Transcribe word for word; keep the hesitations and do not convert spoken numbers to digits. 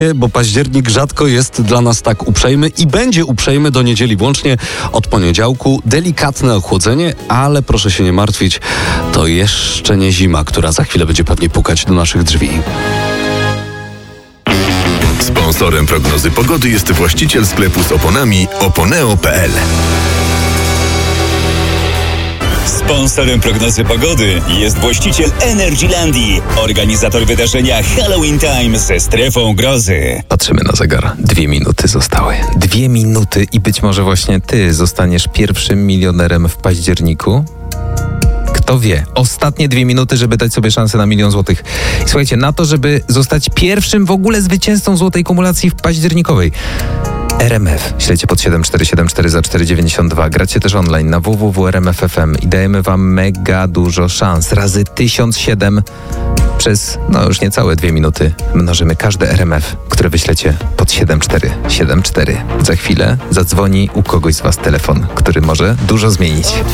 bo październik rzadko jest dla nas tak uprzejmy i będzie uprzejmy do niedzieli włącznie od poniedziałku. Delikatne ochłodzenie, ale proszę się nie martwić, to jeszcze nie zima, która za chwilę będzie pewnie pukać do naszych drzwi. Sponsorem prognozy pogody jest właściciel sklepu z oponami oponeo kropka pe el. Sponsorem prognozy pogody jest właściciel Energylandii, organizator wydarzenia Halloween Time ze strefą grozy. Patrzymy na zegar. Dwie minuty zostały. Dwie minuty i być może właśnie ty zostaniesz pierwszym milionerem w październiku. Kto wie? Ostatnie dwie minuty, żeby dać sobie szansę na milion złotych. I słuchajcie, na to, żeby zostać pierwszym w ogóle zwycięzcą złotej kumulacji w październikowej. R M F. Śledźcie pod siedem cztery siedem cztery za cztery dziewięćdziesiąt dwa. Gracie też online na w w w kropka r m f kropka f m i dajemy wam mega dużo szans. Razy tysiąc siedem przez, no już niecałe dwie minuty mnożymy każde R M F, które wyślecie pod siedem cztery siedem cztery. Za chwilę zadzwoni u kogoś z was telefon, który może dużo zmienić.